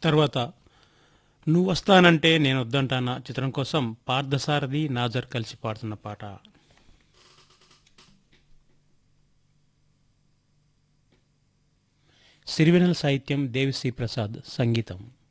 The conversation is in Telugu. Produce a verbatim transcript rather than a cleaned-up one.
తర్వాత నువ్వు వస్తానంటే నేను వద్దంటానా చిత్రం కోసం పార్థసారథి నాజర్ కలిసి పాడుతున్న పాట. సిరివెనెల సాహిత్యం, దేవిశ్రీ ప్రసాద్ సంగీతం.